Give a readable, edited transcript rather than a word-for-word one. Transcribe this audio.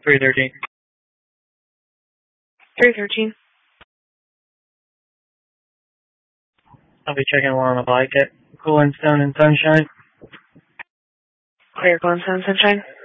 313. 313. I'll be checking along the bike at Cool and Stone and Sunshine. Clear, Glenstone, Sunshine.